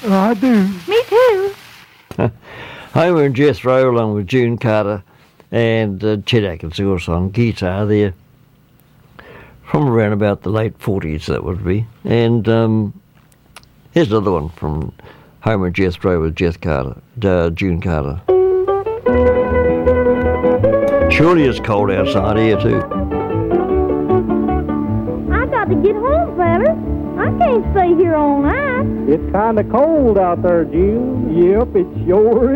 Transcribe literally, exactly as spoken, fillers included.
Oh, I do. Me too. Homer and Jethro, along with June Carter and uh, Chet Atkins, of course, on guitar there, from around about the late forties, that would be. And um, here's another one from Homer and Jethro with Jeff Carter, uh, June Carter. Surely it's cold outside here too. I got to get home, fellas. I can't stay here all night. It's kind of cold out there, June. Yep, it sure